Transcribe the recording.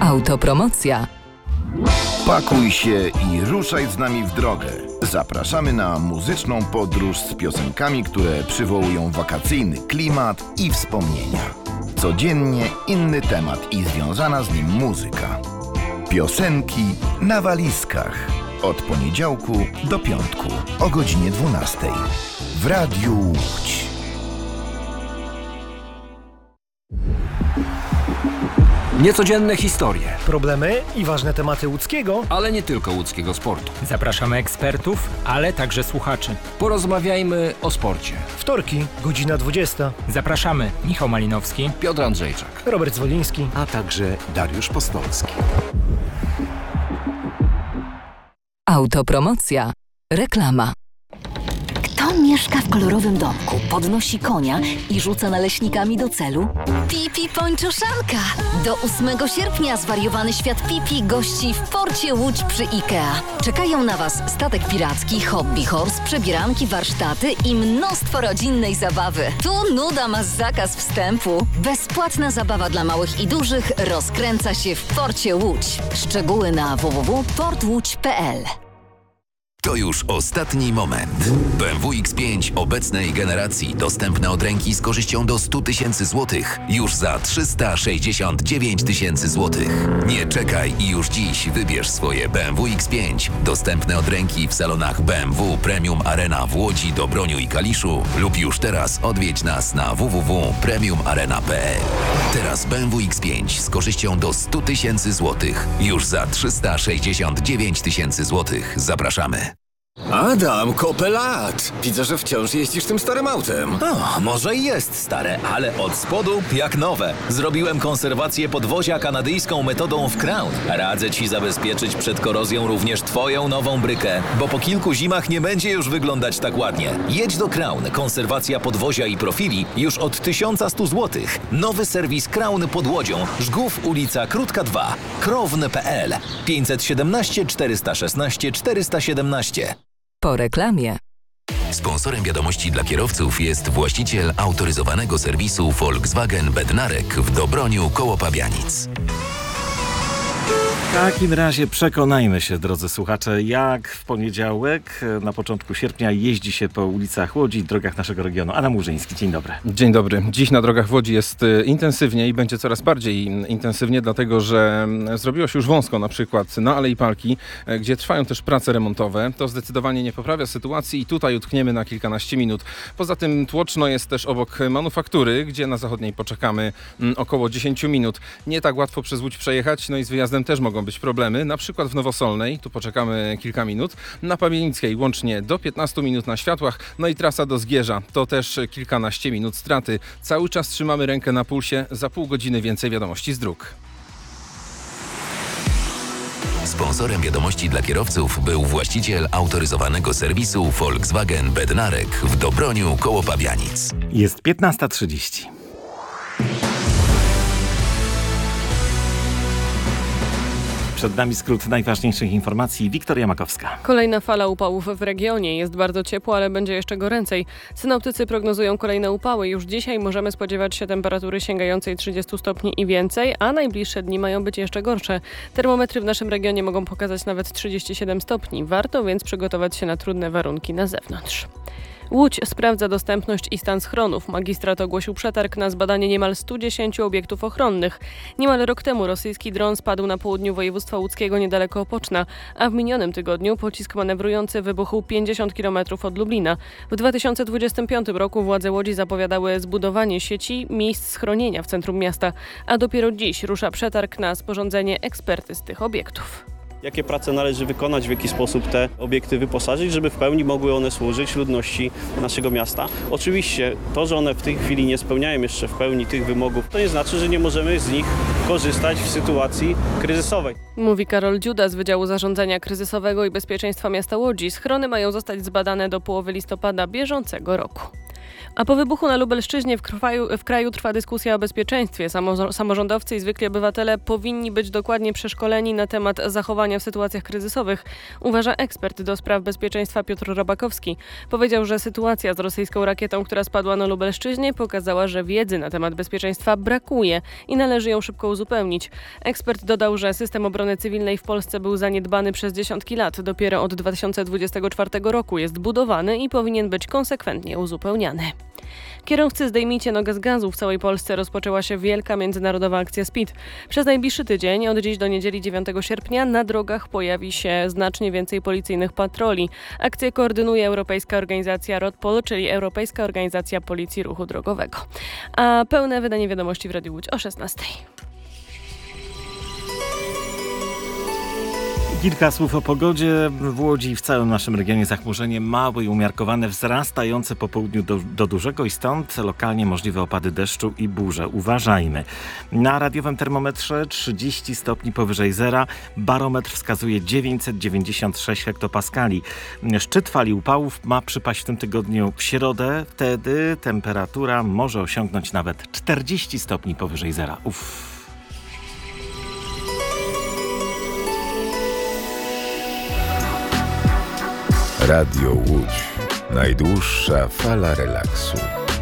Autopromocja. Pakuj się i ruszaj z nami w drogę. Zapraszamy na muzyczną podróż z piosenkami, które przywołują wakacyjny klimat i wspomnienia. Codziennie inny temat i związana z nim muzyka. Piosenki na walizkach. Od poniedziałku do piątku o godzinie 12 w Radiu Łódź. Niecodzienne historie, problemy i ważne tematy łódzkiego, ale nie tylko łódzkiego sportu. Zapraszamy ekspertów, ale także słuchaczy. Porozmawiajmy o sporcie. Wtorki, godzina 20. Zapraszamy Michał Malinowski, Piotr Andrzejczak, Robert Zwoliński, a także Dariusz Postolski. Autopromocja. Reklama. Kto mieszka w kolorowym domku, podnosi konia i rzuca naleśnikami do celu? Pipi Pończoszanka! Do 8 sierpnia zwariowany świat Pipi gości w porcie Łódź przy IKEA. Czekają na Was statek piracki, hobby horse, przebieranki, warsztaty i mnóstwo rodzinnej zabawy. Tu nuda ma zakaz wstępu. Bezpłatna zabawa dla małych i dużych rozkręca się w porcie Łódź. Szczegóły na www.portłódź.pl. To już ostatni moment. BMW X5 obecnej generacji dostępne od ręki z korzyścią do 100 000 złotych już za 369 000 złotych. Nie czekaj i już dziś wybierz swoje BMW X5 dostępne od ręki w salonach BMW Premium Arena w Łodzi, Dobroniu i Kaliszu lub już teraz odwiedź nas na www.premiumarena.pl. Teraz BMW X5 z korzyścią do 100 000 złotych już za 369 000 złotych. Zapraszamy. Adam, kopę lat! Widzę, że wciąż jeździsz tym starym autem. O, może i jest stare, ale od spodu jak nowe. Zrobiłem konserwację podwozia kanadyjską metodą w Crown. Radzę Ci zabezpieczyć przed korozją również Twoją nową brykę, bo po kilku zimach nie będzie już wyglądać tak ładnie. Jedź do Crown. Konserwacja podwozia i profili już od 1100 zł. Nowy serwis Crown pod Łodzią. Żgów, ulica Krótka 2. Krown.pl 517 416 417. Po reklamie. Sponsorem wiadomości dla kierowców jest właściciel autoryzowanego serwisu Volkswagen Bednarek w Dobroniu koło Pabianic. W takim razie przekonajmy się, drodzy słuchacze, jak w poniedziałek na początku sierpnia jeździ się po ulicach Łodzi i drogach naszego regionu. Adam Murzyński, dzień dobry. Dzień dobry. Dziś na drogach w Łodzi jest intensywnie i będzie coraz bardziej intensywnie, dlatego że zrobiło się już wąsko, na przykład na Alei Parki, gdzie trwają też prace remontowe. To zdecydowanie nie poprawia sytuacji i tutaj utkniemy na kilkanaście minut. Poza tym tłoczno jest też obok manufaktury, gdzie na zachodniej poczekamy około 10 minut. Nie tak łatwo przez Łódź przejechać, no i z wyjazdem też mogą być problemy, na przykład w Nowosolnej, tu poczekamy kilka minut, na Pawienickiej łącznie do 15 minut na światłach, no i trasa do Zgierza, to też kilkanaście minut straty. Cały czas trzymamy rękę na pulsie, za pół godziny więcej wiadomości z dróg. Sponsorem wiadomości dla kierowców był właściciel autoryzowanego serwisu Volkswagen Bednarek w Dobroniu koło Pabianic. Jest 15:30. Przed nami skrót najważniejszych informacji. Wiktoria Makowska. Kolejna fala upałów w regionie. Jest bardzo ciepło, ale będzie jeszcze goręcej. Synoptycy prognozują kolejne upały. Już dzisiaj możemy spodziewać się temperatury sięgającej 30 stopni i więcej, a najbliższe dni mają być jeszcze gorsze. Termometry w naszym regionie mogą pokazać nawet 37 stopni. Warto więc przygotować się na trudne warunki na zewnątrz. Łódź sprawdza dostępność i stan schronów. Magistrat ogłosił przetarg na zbadanie niemal 110 obiektów ochronnych. Niemal rok temu rosyjski dron spadł na południu województwa łódzkiego niedaleko Opoczna, a w minionym tygodniu pocisk manewrujący wybuchł 50 km od Lublina. W 2025 roku władze Łodzi zapowiadały zbudowanie sieci miejsc schronienia w centrum miasta, a dopiero dziś rusza przetarg na sporządzenie ekspertyz tych obiektów. Jakie prace należy wykonać, w jaki sposób te obiekty wyposażyć, żeby w pełni mogły one służyć ludności naszego miasta. Oczywiście to, że one w tej chwili nie spełniają jeszcze w pełni tych wymogów, to nie znaczy, że nie możemy z nich korzystać w sytuacji kryzysowej. Mówi Karol Dziuda z Wydziału Zarządzania Kryzysowego i Bezpieczeństwa Miasta Łodzi. Schrony mają zostać zbadane do połowy listopada bieżącego roku. A po wybuchu na Lubelszczyźnie w kraju trwa dyskusja o bezpieczeństwie. Samorządowcy i zwykli obywatele powinni być dokładnie przeszkoleni na temat zachowania w sytuacjach kryzysowych, uważa ekspert do spraw bezpieczeństwa Piotr Robakowski. Powiedział, że sytuacja z rosyjską rakietą, która spadła na Lubelszczyźnie, pokazała, że wiedzy na temat bezpieczeństwa brakuje i należy ją szybko uzupełnić. Ekspert dodał, że system obrony cywilnej w Polsce był zaniedbany przez dziesiątki lat. Dopiero od 2024 roku jest budowany i powinien być konsekwentnie uzupełniany. Kierowcy, zdejmijcie nogę z gazu. W całej Polsce rozpoczęła się wielka międzynarodowa akcja SPEED. Przez najbliższy tydzień, od dziś do niedzieli 9 sierpnia, na drogach pojawi się znacznie więcej policyjnych patroli. Akcję koordynuje Europejska Organizacja RODPOL, czyli Europejska Organizacja Policji Ruchu Drogowego. A pełne wydanie wiadomości w Radiu Łódź o 16. Kilka słów o pogodzie. W Łodzi i w całym naszym regionie zachmurzenie małe i umiarkowane, wzrastające po południu do dużego i stąd lokalnie możliwe opady deszczu i burze. Uważajmy. Na radiowym termometrze 30 stopni powyżej zera. Barometr wskazuje 996 hektopaskali. Szczyt fali upałów ma przypaść w tym tygodniu w środę. Wtedy temperatura może osiągnąć nawet 40 stopni powyżej zera. Radio Łódź. Najdłuższa fala relaksu.